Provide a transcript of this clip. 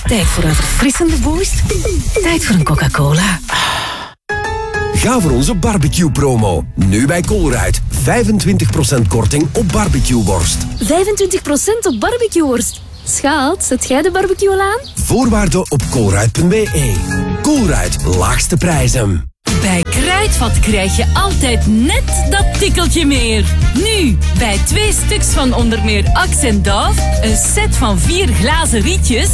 Tijd voor een verfrissende boost. Tijd voor een Coca-Cola. Ga voor onze barbecue-promo. Nu bij Colruyt. 25% korting op barbecueworst. 25% op barbecueworst. Schat, zet jij de barbecue al aan? Voorwaarden op colruyt.be. Colruyt, laagste prijzen. Bij Kruidvat krijg je altijd net dat tikkeltje meer. Nu, bij 2 stuks van onder meer Axe en Dove, een set van 4 glazen rietjes,